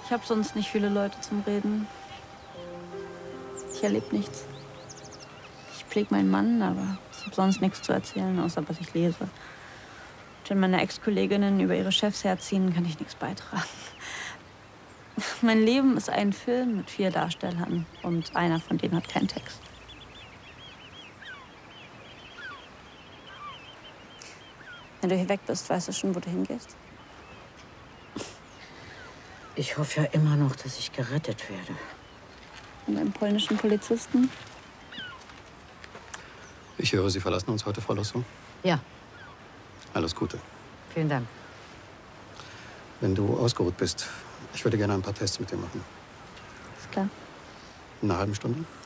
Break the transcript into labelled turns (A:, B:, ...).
A: Ich habe sonst nicht viele Leute zum Reden. Ich erlebe nichts. Ich pflege meinen Mann, aber ich habe sonst nichts zu erzählen, außer was ich lese. Wenn meine Ex-Kolleginnen über ihre Chefs herziehen, kann ich nichts beitragen. Mein Leben ist ein Film mit 4 Darstellern und einer von denen hat keinen Text. Wenn du hier weg bist, weißt du schon, wo du hingehst?
B: Ich hoffe ja immer noch, dass ich gerettet werde.
A: Von einem polnischen Polizisten?
C: Ich höre, Sie verlassen uns heute, Frau Losso.
B: Ja.
C: Alles Gute.
B: Vielen Dank.
C: Wenn du ausgeruht bist, ich würde gerne ein paar Tests mit dir machen.
A: Ist klar.
C: In einer halben Stunde?